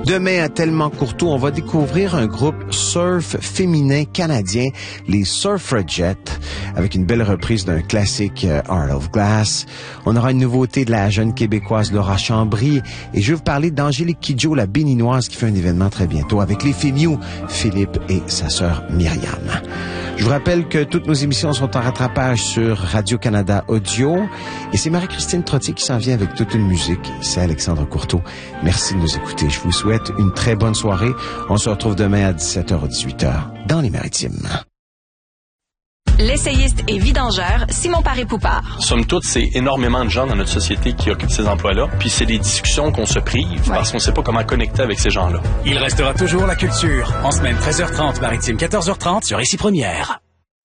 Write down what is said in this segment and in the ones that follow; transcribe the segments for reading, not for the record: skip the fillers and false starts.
Demain, à Tellement-Courtois, on va découvrir un groupe surf féminin canadien, les Surfragettes, avec une belle reprise d'un classique Heart of Glass. On aura une nouveauté de la jeune québécoise Laura Chambry et je vais vous parler d'Angélique Kidjo, la béninoise, qui fait un événement très bientôt avec les Fémiaux, Philippe et sa sœur Myriam. Je vous rappelle que toutes nos émissions sont en rattrapage sur Radio-Canada Audio et c'est Marie-Christine Trottier qui s'en vient avec toute une musique. C'est Alexandre Courteau. Merci de nous écouter. Je vous souhaite une très bonne soirée. On se retrouve demain à 17h ou 18h dans les Maritimes. L'essayiste et vidangeur Simon Paré-Poupard. Somme toute, c'est énormément de gens dans notre société qui occupent ces emplois-là. Puis c'est des discussions qu'on se prive parce qu'on ne sait pas comment connecter avec ces gens-là. Il restera toujours la culture. En semaine 13h30, Maritime 14h30 sur Ici Première.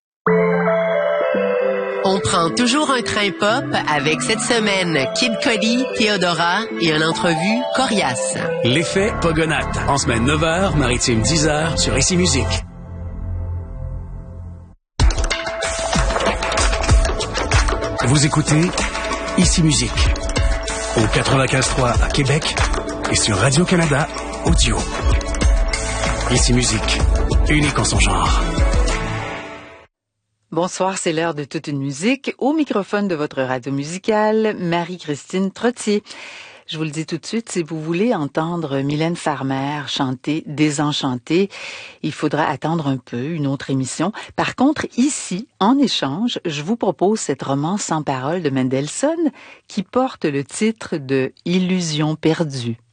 On prend toujours un train pop avec cette semaine Kid Cudi, Théodora et une entrevue coriace. L'effet Pogonate. En semaine 9h, Maritime 10h sur Ici Musique. Vous écoutez Ici Musique au 95.3 à Québec et sur Radio-Canada Audio. Ici Musique, unique en son genre. Bonsoir, c'est l'heure de toute une musique. Au microphone de votre radio musicale, Marie-Christine Trottier. Je vous le dis tout de suite, si vous voulez entendre Mylène Farmer chanter Désenchantée, il faudra attendre un peu, une autre émission. Par contre, ici, en échange, je vous propose cette romance sans parole de Mendelssohn qui porte le titre de Illusion perdue.